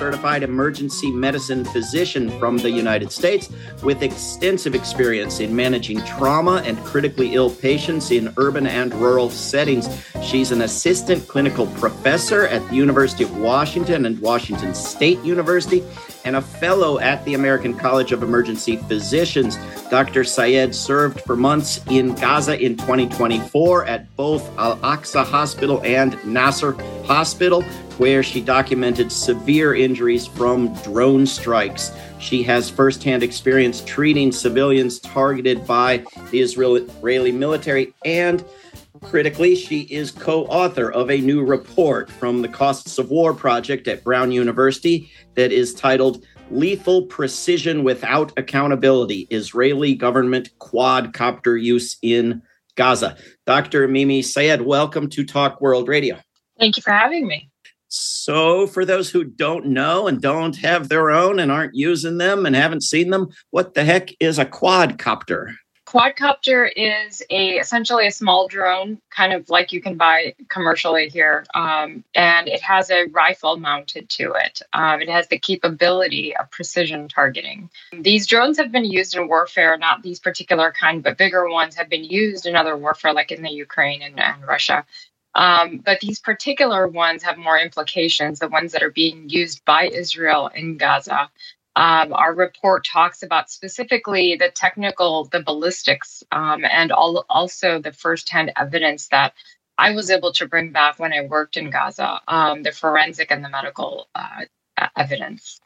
certified emergency medicine physician from the United States with extensive experience in managing trauma and critically ill patients in urban and rural settings. She's an assistant clinical professor at the University of Washington and Washington State University and a fellow at the American College of Emergency Physicians. Dr. Sayed served for months in Gaza in 2024 at both Al-Aqsa Hospital and Nasser Hospital, where she documented severe injuries from drone strikes. She has firsthand experience treating civilians targeted by the Israeli military, and critically, she is co-author of a new report from the Costs of War Project at Brown University that is titled Lethal Precision Without Accountability, Israeli Government Quadcopter Use in Gaza. Dr. Mimi Sayed, welcome to Talk World Radio. Thank you for having me. So for those who don't know and don't have their own and aren't using them and haven't seen them, what the heck is a quadcopter? Quadcopter is essentially a small drone, kind of like you can buy commercially here, and it has a rifle mounted to it. It has the capability of precision targeting. These drones have been used in warfare, not these particular kind, but bigger ones have been used in other warfare, like in the Ukraine and Russia. But these particular ones have more implications, the ones that are being used by Israel in Gaza. Our report talks about specifically the ballistics, and also the firsthand evidence that I was able to bring back when I worked in Gaza, the forensic and the medical evidence.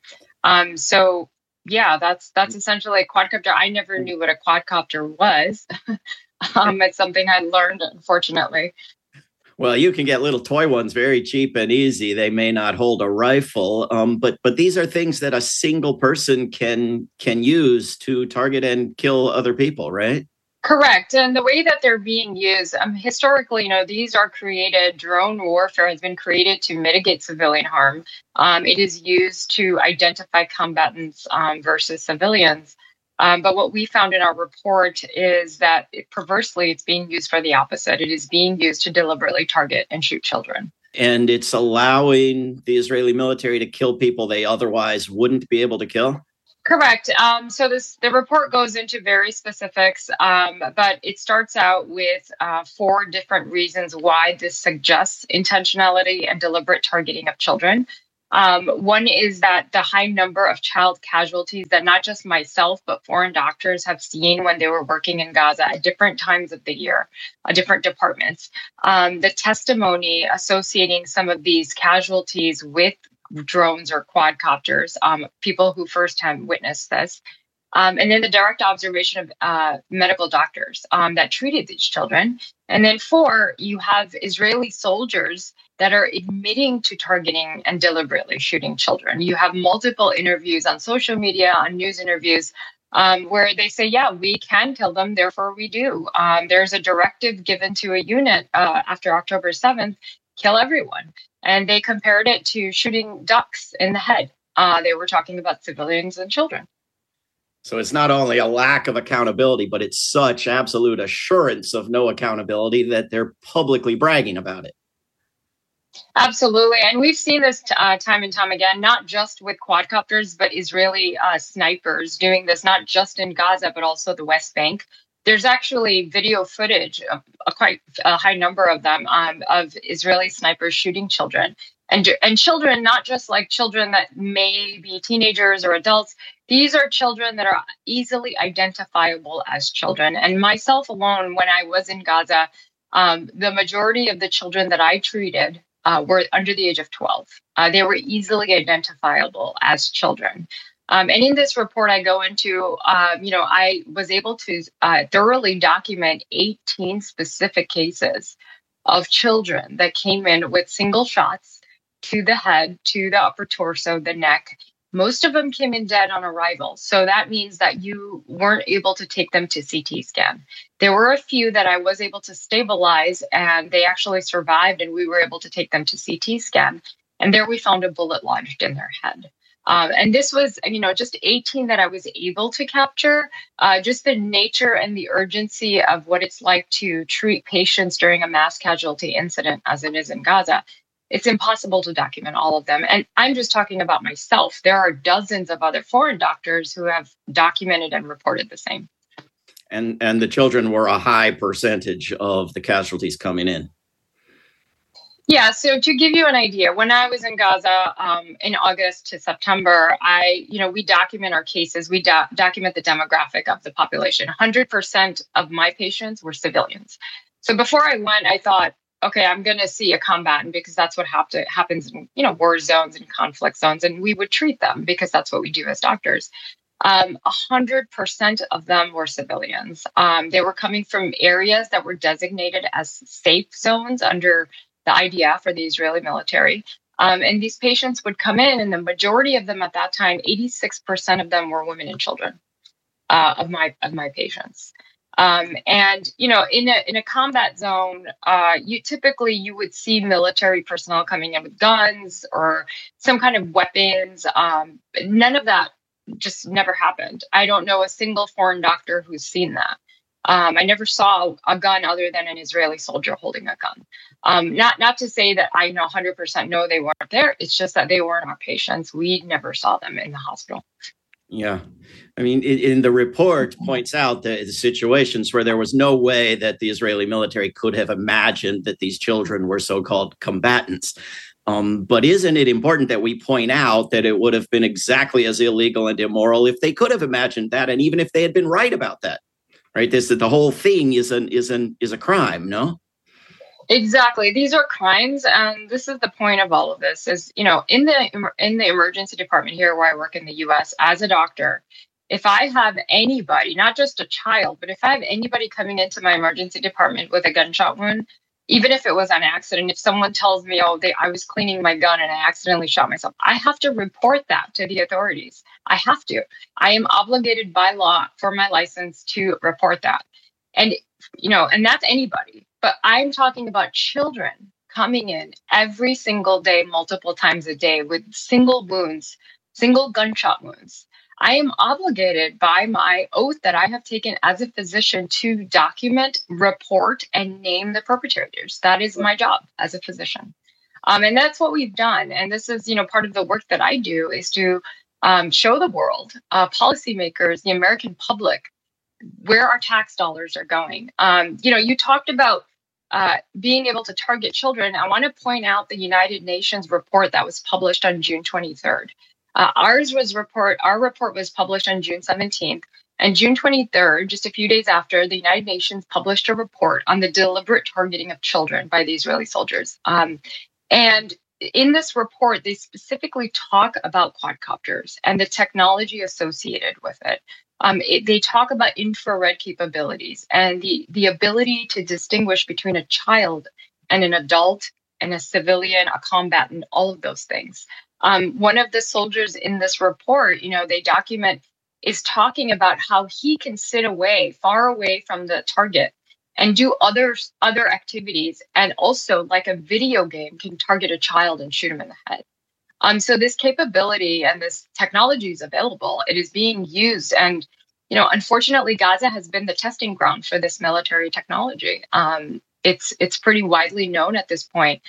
So yeah, that's essentially a quadcopter. I never knew what a quadcopter was. It's something I learned, unfortunately. Well, you can get little toy ones very cheap and easy. They may not hold a rifle, but these are things that a single person can use to target and kill other people, right? Correct. And the way that they're being used, historically, these are created, drone warfare has been created to mitigate civilian harm. It is used to identify combatants versus civilians. But what we found in our report is that perversely, it's being used for the opposite. It is being used to deliberately target and shoot children. And it's allowing the Israeli military to kill people they otherwise wouldn't be able to kill? Correct. So the report goes into very specifics, but it starts out with 4 different reasons why this suggests intentionality and deliberate targeting of children. One is that the high number of child casualties that not just myself, but foreign doctors have seen when they were working in Gaza at different times of the year, different departments. The testimony associating some of these casualties with drones or quadcopters, people who firsthand witnessed this. And then the direct observation of medical doctors that treated these children. And then 4, you have Israeli soldiers that are admitting to targeting and deliberately shooting children. You have multiple interviews on social media, on news interviews, where they say, yeah, we can kill them, therefore we do. There's a directive given to a unit after October 7th, kill everyone. And they compared it to shooting ducks in the head. They were talking about civilians and children. So it's not only a lack of accountability, but it's such absolute assurance of no accountability that they're publicly bragging about it. Absolutely. And we've seen this time and time again, not just with quadcopters, but Israeli snipers doing this, not just in Gaza, but also the West Bank. There's actually video footage, quite a high number of them, of Israeli snipers shooting children. And children, not just like children that may be teenagers or adults. These are children that are easily identifiable as children. And myself alone, when I was in Gaza, the majority of the children that I treated were under the age of 12. They were easily identifiable as children. And in this report, I go into, I was able to thoroughly document 18 specific cases of children that came in with single shots to the head, to the upper torso, the neck. Most of them came in dead on arrival. So that means that you weren't able to take them to CT scan. There were a few that I was able to stabilize and they actually survived and we were able to take them to CT scan. And there we found a bullet lodged in their head. And this was, just 18 that I was able to capture, just the nature and the urgency of what it's like to treat patients during a mass casualty incident as it is in Gaza. it's impossible to document all of them. And I'm just talking about myself. There are dozens of other foreign doctors who have documented and reported the same. And the children were a high percentage of the casualties coming in. Yeah, so to give you an idea, when I was in Gaza in August to September, we document our cases. We document the demographic of the population. 100% of my patients were civilians. So before I went, I thought, okay, I'm going to see a combatant because that's what happens in war zones and conflict zones, and we would treat them because that's what we do as doctors. 100% of them were civilians. They were coming from areas that were designated as safe zones under the IDF or the Israeli military. And these patients would come in, and the majority of them at that time, 86% of them were women and children of my patients. In a combat zone, you would see military personnel coming in with guns or some kind of weapons. None of that just never happened. I don't know a single foreign doctor who's seen that. I never saw a gun other than an Israeli soldier holding a gun. Not to say that I know 100% know they weren't there. It's just that they weren't our patients. We never saw them in the hospital. Yeah. I mean, in the report points out the situations where there was no way that the Israeli military could have imagined that these children were so-called combatants. But isn't it important that we point out that it would have been exactly as illegal and immoral if they could have imagined that, and even if they had been right about that? Right, that the whole thing is a crime, no? Exactly. These are crimes, and this is the point of all of this. Is in the emergency department here, where I work in the U.S. as a doctor, if I have anybody, not just a child, but if I have anybody coming into my emergency department with a gunshot wound, even if it was an accident, if someone tells me, I was cleaning my gun and I accidentally shot myself, I have to report that to the authorities. I have to. I am obligated by law for my license to report that. And, and that's anybody. But I'm talking about children coming in every single day, multiple times a day with single wounds, single gunshot wounds. I am obligated by my oath that I have taken as a physician to document, report, and name the perpetrators. That is my job as a physician. And that's what we've done. And this is, part of the work that I do is to show the world, policymakers, the American public, where our tax dollars are going. You talked about being able to target children. I want to point out the United Nations report that was published on June 23rd. Our report was published on June 17th, and June 23rd, just a few days after, the United Nations published a report on the deliberate targeting of children by the Israeli soldiers. And in this report, they specifically talk about quadcopters and the technology associated with it. They talk about infrared capabilities and the ability to distinguish between a child and an adult and a civilian, a combatant, all of those things. One of the soldiers in this report, they document, is talking about how he can sit far away from the target and do other activities. And also, like a video game, can target a child and shoot him in the head. So this capability and this technology is available. It is being used. And, unfortunately, Gaza has been the testing ground for this military technology. It's pretty widely known at this point.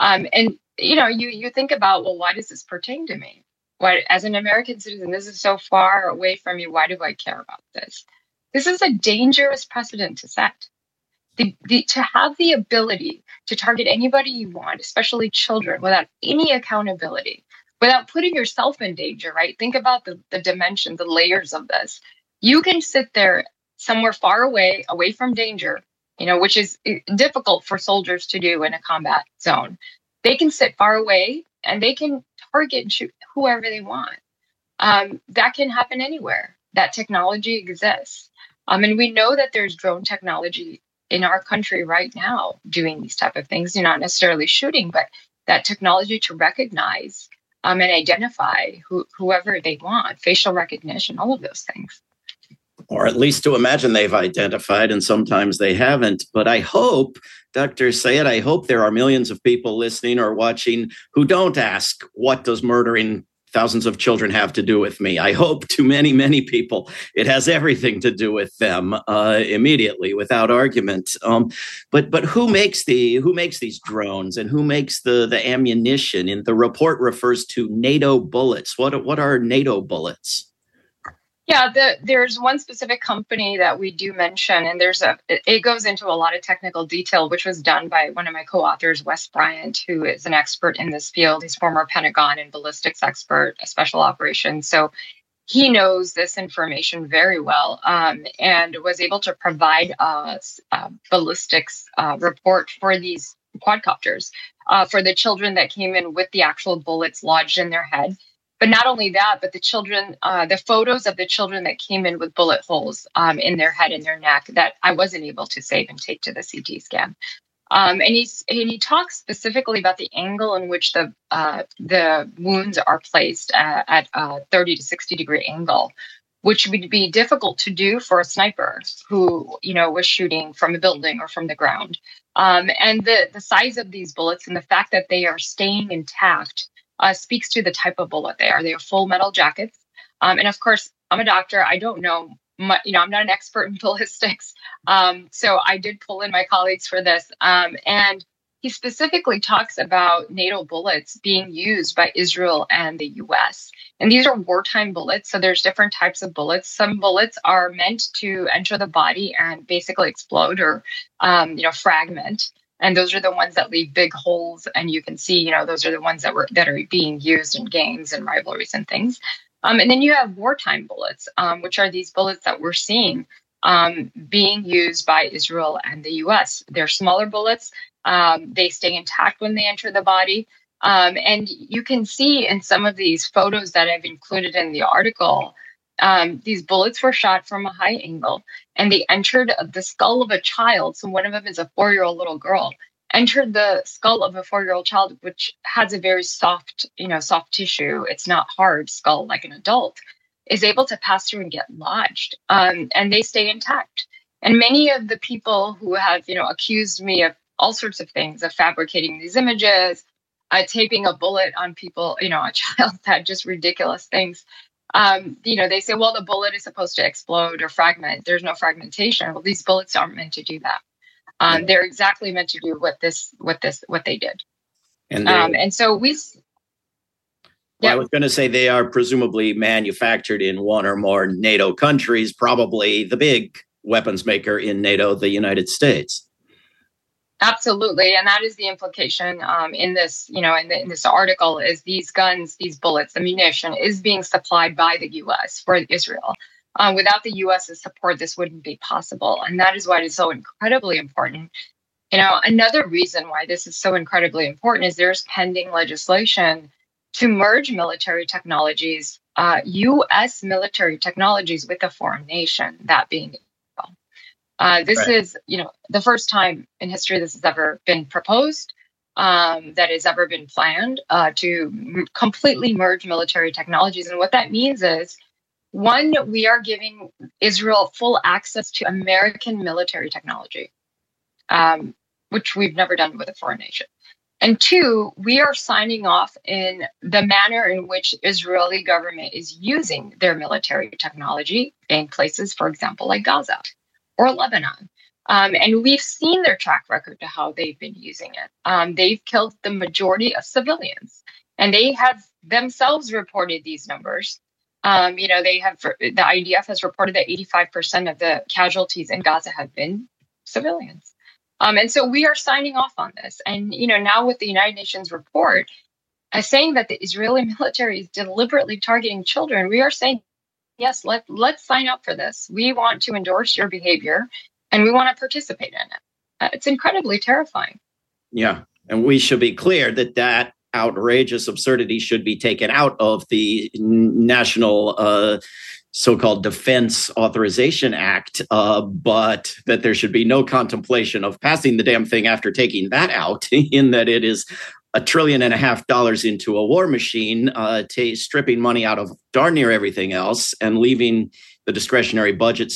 You think about, well, why does this pertain to me? Why, as an American citizen, this is so far away from me. Why do I care about this? This is a dangerous precedent to set. To have the ability to target anybody you want, especially children, without any accountability, without putting yourself in danger, right? Think about the dimension, the layers of this. You can sit there somewhere far away from danger, which is difficult for soldiers to do in a combat zone. They can sit far away and they can target and shoot whoever they want. That can happen anywhere. That technology exists. And we know that there's drone technology in our country right now doing these type of things, not necessarily shooting, but that technology to recognize and identify whoever they want, facial recognition, all of those things. Or at least to imagine they've identified, and sometimes they haven't. But I hope, Dr. Sayed, I hope there are millions of people listening or watching who don't ask, what does murdering thousands of children have to do with me? I hope to many, many people, it has everything to do with them immediately, without argument. But who makes these drones, and who makes the ammunition? And the report refers to NATO bullets. What are NATO bullets? Yeah, there's one specific company that we do mention, and it goes into a lot of technical detail, which was done by one of my co-authors, Wes Bryant, who is an expert in this field. He's former Pentagon and ballistics expert, special operations. So he knows this information very well, and was able to provide us a ballistics report for these quadcopters, for the children that came in with the actual bullets lodged in their head. But not only that, but the children, the photos of the children that came in with bullet holes in their head and their neck that I wasn't able to save and take to the CT scan. And he talks specifically about the angle in which the wounds are placed at a 30 to 60 degree angle, which would be difficult to do for a sniper who, was shooting from a building or from the ground. And the size of these bullets and the fact that they are staying intact speaks to the type of bullet they are. They are full metal jackets. And of course, I'm a doctor. I don't know much, I'm not an expert in ballistics. So I did pull in my colleagues for this. And he specifically talks about NATO bullets being used by Israel and the US. And these are wartime bullets. So there's different types of bullets. Some bullets are meant to enter the body and basically explode or, fragment. And those are the ones that leave big holes. And you can see, those are the ones that are being used in games and rivalries and things. And then you have wartime bullets, which are these bullets that we're seeing being used by Israel and the US. They're smaller bullets. They stay intact when they enter the body. And you can see in some of these photos that I've included in the article, these bullets were shot from a high angle and they entered the skull of a child. So one of them is a 4-year-old little girl, entered the skull of a 4-year-old child, which has a very soft tissue. It's not hard skull like an adult, is able to pass through and get lodged. And they stay intact. And many of the people who have, accused me of all sorts of things, of fabricating these images, taping a bullet on people, a child, that just ridiculous things. They say, well, the bullet is supposed to explode or fragment. There's no fragmentation. Well, these bullets aren't meant to do that. They're exactly meant to do what they did. And so we. Well, I was going to say they are presumably manufactured in one or more NATO countries, probably the big weapons maker in NATO, the United States. Absolutely. And that is the implication in this, in this article, is these guns, these bullets, the munition is being supplied by the U.S. for Israel. Without the U.S.'s support, this wouldn't be possible. And that is why it is so incredibly important. Another reason why this is so incredibly important is there's pending legislation to merge military technologies, U.S. military technologies, with a foreign nation, that being this is, the first time in history this has ever been proposed, that has ever been planned to completely merge military technologies. And what that means is, one, we are giving Israel full access to American military technology, which we've never done with a foreign nation. And two, we are signing off in the manner in which Israeli government is using their military technology in places, for example, like Gaza or Lebanon. And we've seen their track record to how they've been using it. They've killed the majority of civilians, and they have themselves reported these numbers. The IDF has reported that 85% of the casualties in Gaza have been civilians. And so we are signing off on this. And, now with the United Nations report saying that the Israeli military is deliberately targeting children, we are saying, yes, let's sign up for this. We want to endorse your behavior, and we want to participate in it. It's incredibly terrifying. Yeah, and we should be clear that outrageous absurdity should be taken out of the national so-called Defense Authorization Act, but that there should be no contemplation of passing the damn thing after taking that out, in that it is $1.5 trillion into a war machine, stripping money out of darn near everything else and leaving the discretionary budget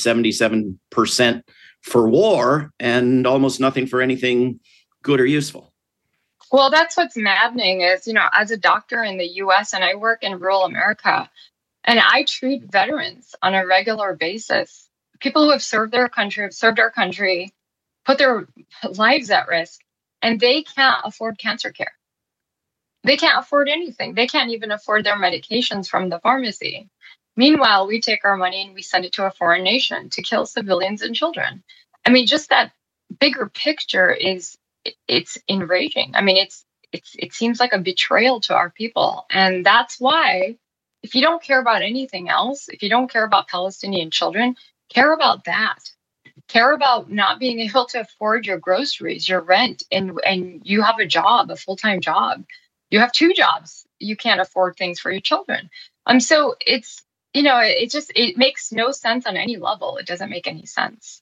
77% for war and almost nothing for anything good or useful. Well, that's what's maddening is, as a doctor in the US and I work in rural America and I treat veterans on a regular basis, people who have served their country, have served our country, put their lives at risk, and they can't afford cancer care. They can't afford anything. They can't even afford their medications from the pharmacy. Meanwhile, we take our money and we send it to a foreign nation to kill civilians and children. I mean, just that bigger picture it's enraging. I mean, it seems like a betrayal to our people. And that's why if you don't care about anything else, if you don't care about Palestinian children, care about that. Care about not being able to afford your groceries, your rent, and you have a job, a full-time job. You have two jobs. You can't afford things for your children. So it's, it makes no sense on any level. It doesn't make any sense.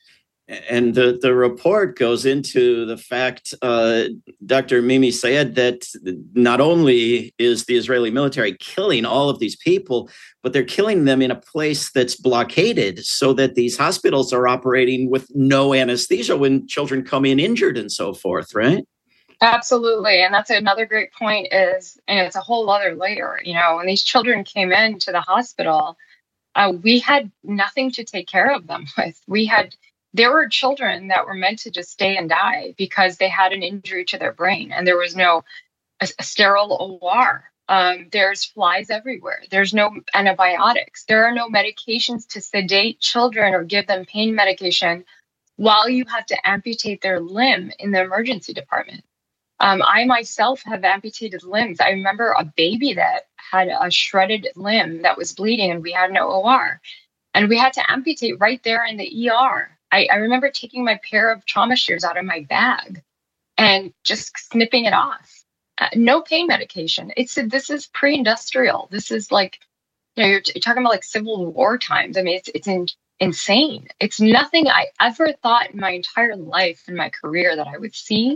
And the report goes into the fact, Dr. Mimi Sayed, that not only is the Israeli military killing all of these people, but they're killing them in a place that's blockaded so that these hospitals are operating with no anesthesia when children come in injured and so forth, right? Absolutely. And that's another great point and it's a whole other layer, when these children came into the hospital, we had nothing to take care of them with. There were children that were meant to just stay and die because they had an injury to their brain and there was no a sterile OR. There's flies everywhere. There's no antibiotics. There are no medications to sedate children or give them pain medication while you have to amputate their limb in the emergency department. I myself have amputated limbs. I remember a baby that had a shredded limb that was bleeding and we had no OR. And we had to amputate right there in the ER. I remember taking my pair of trauma shears out of my bag and just snipping it off. No pain medication. This is pre-industrial. This is like, you're talking about like Civil War times. I mean, it's insane. It's nothing I ever thought in my entire life, in my career, that I would see.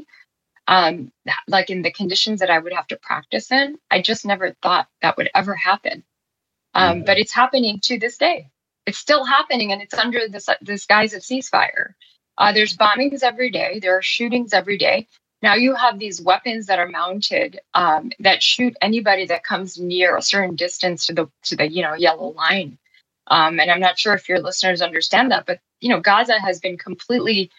Like in the conditions that I would have to practice in, I just never thought that would ever happen. But it's happening to this day. It's still happening, and it's under this guise of ceasefire. There's bombings every day. There are shootings every day. Now you have these weapons that are mounted that shoot anybody that comes near a certain distance to the yellow line. And I'm not sure if your listeners understand that, but Gaza has been completely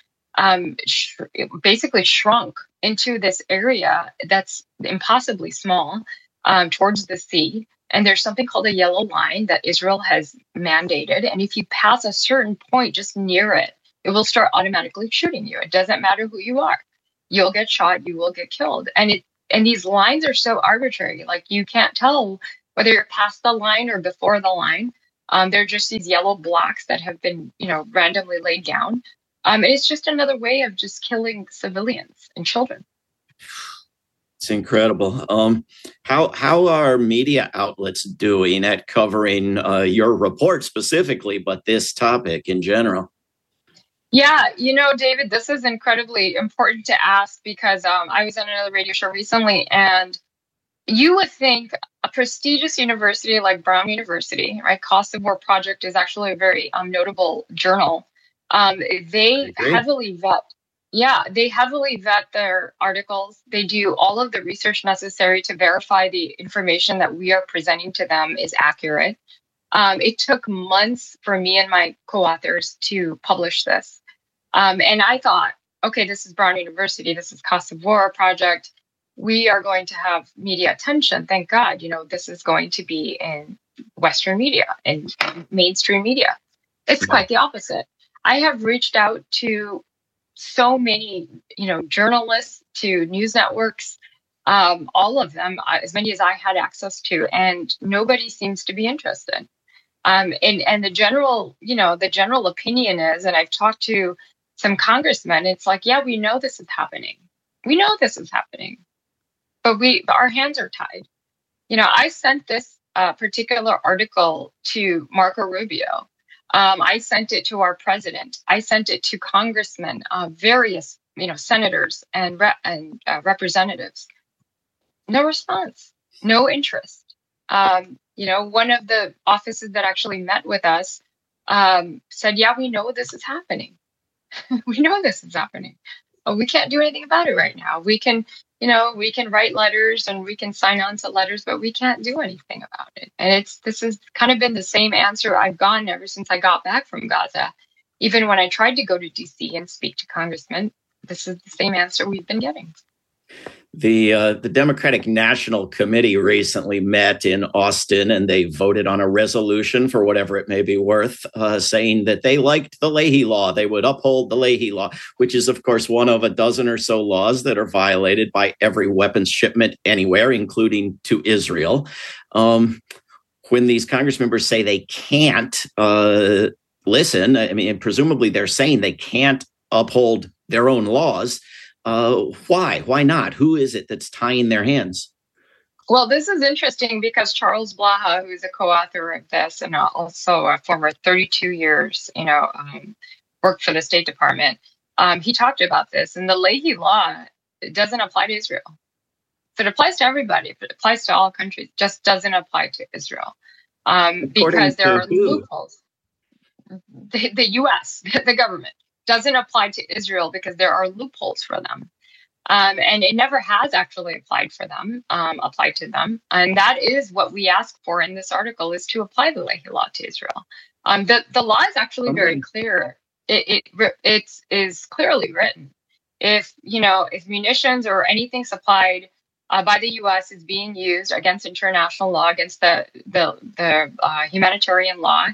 basically shrunk into this area that's impossibly small towards the sea. And there's something called a yellow line that Israel has mandated. And if you pass a certain point just near it, it will start automatically shooting you. It doesn't matter who you are. You'll get shot. You will get killed. And these lines are so arbitrary. Like you can't tell whether you're past the line or before the line. They're just these yellow blocks that have been, randomly laid down. And it's just another way of just killing civilians and children. It's incredible. How are media outlets doing at covering your report specifically, but this topic in general? Yeah, David, this is incredibly important to ask because I was on another radio show recently, and you would think a prestigious university like Brown University, right? Cost of War Project is actually a very notable journal. They heavily vet their articles. They do all of the research necessary to verify the information that we are presenting to them is accurate. It took months for me and my co-authors to publish this. And I thought, okay, this is Brown University. This is Cost of War Project. We are going to have media attention. Thank God, this is going to be in Western media and mainstream media. It's quite the opposite. I have reached out to so many, journalists, to news networks, all of them, as many as I had access to, and nobody seems to be interested. And the general opinion is, and I've talked to some congressmen, it's like, yeah, we know this is happening. But our hands are tied. I sent this particular article to Marco Rubio. I sent it to our president. I sent it to congressmen, various, senators and representatives. No response, no interest. One of the offices that actually met with us said, yeah, we know this is happening. We know this is happening. we can't do anything about it right now. We can, we can write letters and we can sign on to letters, but we can't do anything about it. And this has kind of been the same answer I've gotten ever since I got back from Gaza. Even when I tried to go to DC and speak to congressmen, this is the same answer we've been getting. The Democratic National Committee recently met in Austin, and they voted on a resolution, for whatever it may be worth, saying that they liked the Leahy Law. They would uphold the Leahy Law, which is, of course, one of a dozen or so laws that are violated by every weapons shipment anywhere, including to Israel. When these Congress members say they can't listen, I mean, presumably they're saying they can't uphold their own laws. Why? Why not? Who is it that's tying their hands? Well, this is interesting because Charles Blaha, who's a co-author of this and also a former 32 years, worked for the State Department, he talked about this. And the Leahy Law doesn't apply to Israel. So it applies to everybody. If it applies to all countries, it just doesn't apply to Israel because there are loopholes. The U.S., the government, doesn't apply to Israel because there are loopholes for them. And it never has actually applied to them. And that is what we ask for in this article, is to apply the Leahy Law to Israel. The law is actually very clear. It is clearly written. If munitions or anything supplied by the U.S. is being used against international law, against the humanitarian law,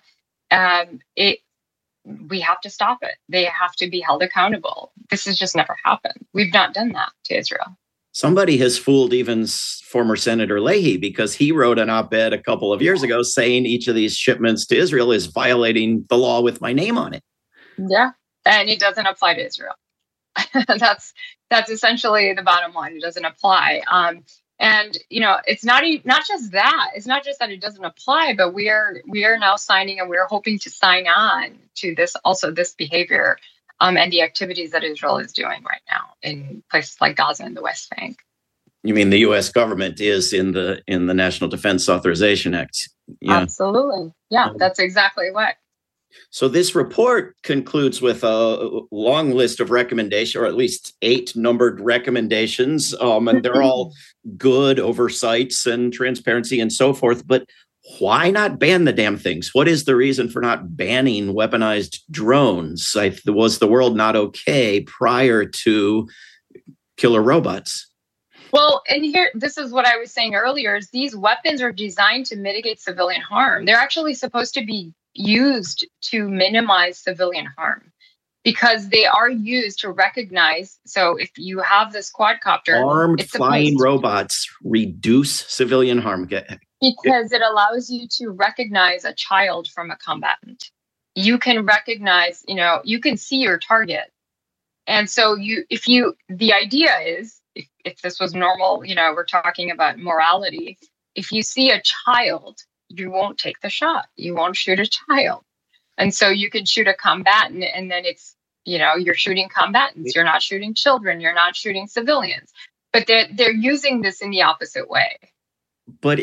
we have to stop it. They have to be held accountable. This has just never happened. We've not done that to Israel. Somebody has fooled even former Senator Leahy, because he wrote an op-ed a couple of years ago saying each of these shipments to Israel is violating the law with my name on it. Yeah, and it doesn't apply to Israel. That's essentially the bottom line. It doesn't apply. And it's not just that. It's not just that it doesn't apply, but we are now signing, and we're hoping to sign on to this behavior and the activities that Israel is doing right now in places like Gaza and the West Bank. You mean the U.S. government is in the National Defense Authorization Act? Yeah. Absolutely. Yeah, that's exactly what. So this report concludes with a long list of recommendations, or at least 8 numbered recommendations, and they're all good oversights and transparency and so forth. But why not ban the damn things? What is the reason for not banning weaponized drones? Was the world not okay prior to killer robots? Well, and here, this is what I was saying earlier, is these weapons are designed to mitigate civilian harm. They're actually supposed to be used to minimize civilian harm, because they are used to recognize. So if you have this quadcopter, armed flying robots reduce civilian harm. Because it allows you to recognize a child from a combatant. You can recognize, you can see your target. And so the idea is, if this was normal, we're talking about morality. If you see a child, you won't take the shot. You won't shoot a child. And so you can shoot a combatant, and then it's, you're shooting combatants. You're not shooting children. You're not shooting civilians. But they're using this in the opposite way. But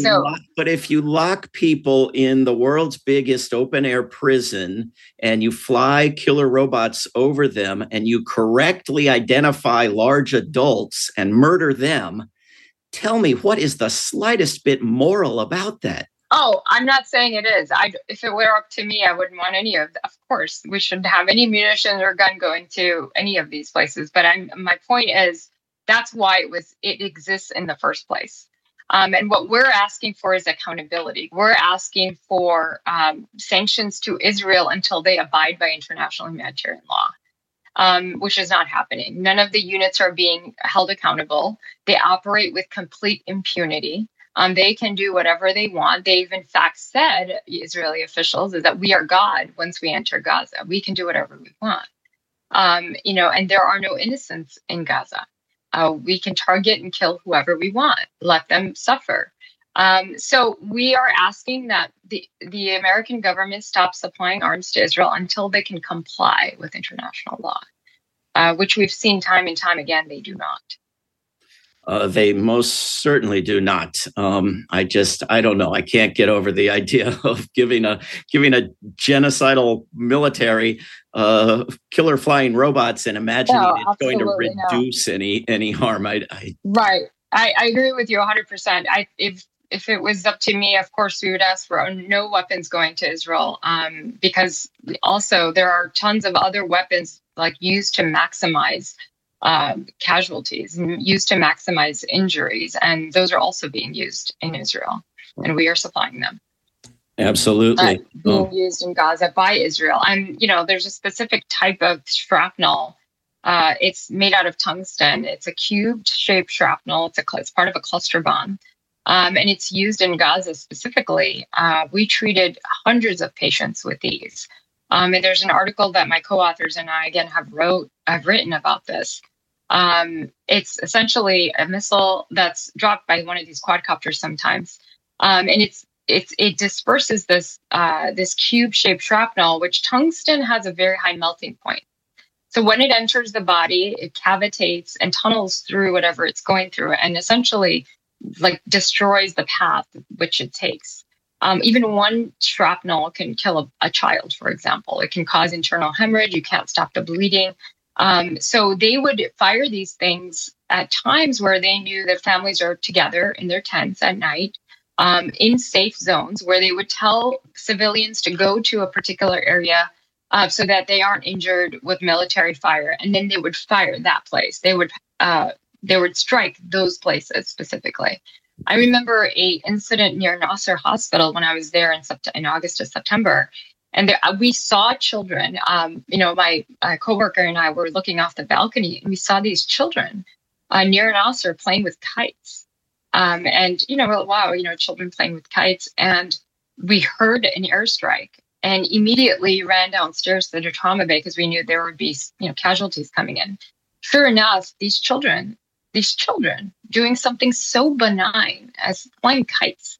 if you lock people in the world's biggest open air prison and you fly killer robots over them and you correctly identify large adults and murder them, tell me, what is the slightest bit moral about that? Oh, I'm not saying it is. If it were up to me, I wouldn't want any of course, we shouldn't have any munitions or gun going to any of these places. But my point is, that's why it exists in the first place. And what we're asking for is accountability. We're asking for sanctions to Israel until they abide by international humanitarian law, which is not happening. None of the units are being held accountable. They operate with complete impunity. They can do whatever they want. They've in fact said, Israeli officials, is that we are God once we enter Gaza. We can do whatever we want. And there are no innocents in Gaza. We can target and kill whoever we want, let them suffer. So we are asking that the American government stop supplying arms to Israel until they can comply with international law, which we've seen time and time again, they do not. They most certainly do not. I don't know. I can't get over the idea of giving a genocidal military killer flying robots and imagining it's going to reduce any harm. Right. I agree with you 100%. If it was up to me, of course, we would ask for no weapons going to Israel, because also there are tons of other weapons like used to maximize casualties and used to maximize injuries. And those are also being used in Israel, and we are supplying them. Absolutely. Being used in Gaza by Israel. And, there's a specific type of shrapnel. It's made out of tungsten. It's a cubed shaped shrapnel. It's part of a cluster bomb. And it's used in Gaza specifically. We treated hundreds of patients with these. And there's an article that my co-authors and I, again, have written about this. It's essentially a missile that's dropped by one of these quadcopters sometimes. And it disperses this cube-shaped shrapnel, which tungsten has a very high melting point. So when it enters the body, it cavitates and tunnels through whatever it's going through and essentially destroys the path which it takes. Even one shrapnel can kill a child, for example. It can cause internal hemorrhage. You can't stop the bleeding. So they would fire these things at times where they knew their families are together in their tents at night, in safe zones where they would tell civilians to go to a particular area so that they aren't injured with military fire. And then they would fire that place. They would strike those places specifically. I remember an incident near Nasser Hospital when I was there in August to September. And we saw children, my coworker and I were looking off the balcony and we saw these children near Nasser playing with kites. Wow, children playing with kites. And we heard an airstrike and immediately ran downstairs to the trauma bay because we knew there would be, casualties coming in. Sure enough, these children doing something so benign as flying kites,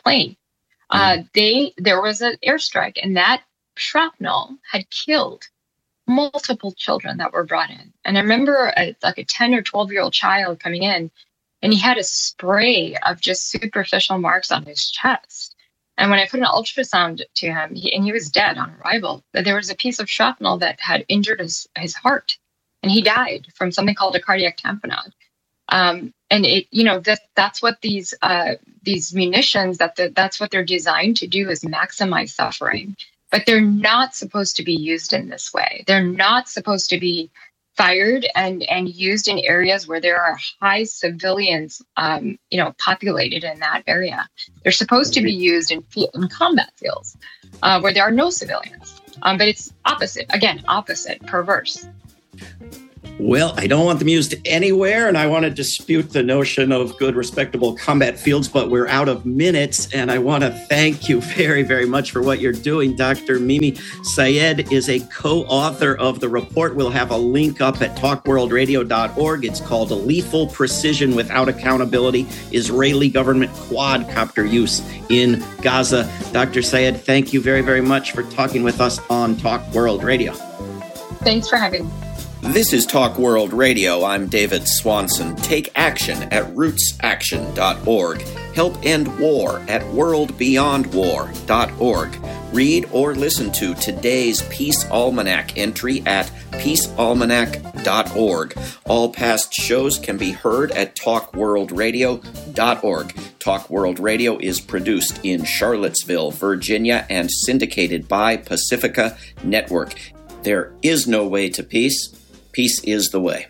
there was an airstrike, and that shrapnel had killed multiple children that were brought in. And I remember a 10 or 12-year-old child coming in, and he had a spray of just superficial marks on his chest. And when I put an ultrasound to him, he was dead on arrival, there was a piece of shrapnel that had injured his heart, and he died from something called a cardiac tamponade. And that's what these munitions, that's what they're designed to do, is maximize suffering. But they're not supposed to be used in this way. They're not supposed to be fired and used in areas where there are high civilians, populated in that area. They're supposed to be used in combat fields where there are no civilians. But it's opposite, perverse. Well, I don't want them used anywhere, and I want to dispute the notion of good, respectable combat fields, but we're out of minutes, and I want to thank you very, very much for what you're doing. Dr. Mimi Sayed is a co-author of the report. We'll have a link up at talkworldradio.org. It's called Lethal Precision Without Accountability, Israeli Government Quadcopter Use in Gaza. Dr. Sayed, thank you very, very much for talking with us on Talk World Radio. Thanks for having me. This is Talk World Radio. I'm David Swanson. Take action at rootsaction.org. Help end war at worldbeyondwar.org. Read or listen to today's Peace Almanac entry at peacealmanac.org. All past shows can be heard at talkworldradio.org. Talk World Radio is produced in Charlottesville, Virginia, and syndicated by Pacifica Network. There is no way to peace. Peace is the way.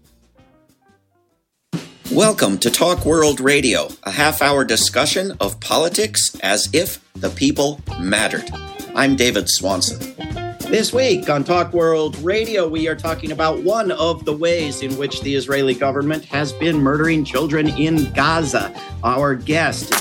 Welcome to Talk World Radio, a half-hour discussion of politics as if the people mattered. I'm David Swanson. This week on Talk World Radio, we are talking about one of the ways in which the Israeli government has been murdering children in Gaza. Our guest,